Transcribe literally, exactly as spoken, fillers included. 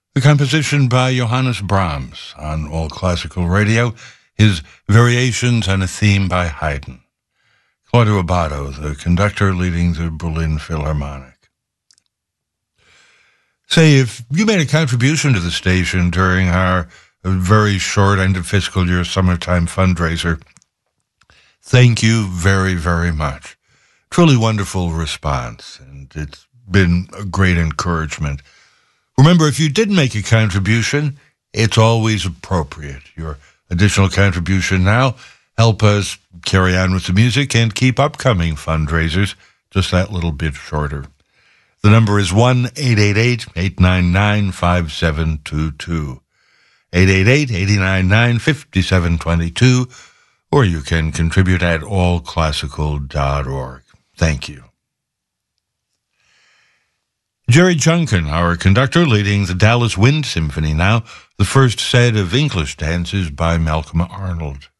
The composition by Johannes Brahms on All Classical Radio, his Variations on a Theme by Haydn. Claudio Abbado, the conductor leading the Berlin Philharmonic. Say, if you made a contribution to the station during our very short end of fiscal year summertime fundraiser, thank you very, very much. Truly wonderful response, and it's been a great encouragement. Remember, if you did make a contribution, it's always appropriate. Your additional contribution now help us carry on with the music and keep upcoming fundraisers just that little bit shorter. The number is one eight eight eight, eight nine nine, five seven two two. eight eight eight, eight nine nine, five seven two two, or you can contribute at all classical dot org. Thank you. Jerry Junkin, our conductor, leading the Dallas Wind Symphony now, the first set of English dances by Malcolm Arnold.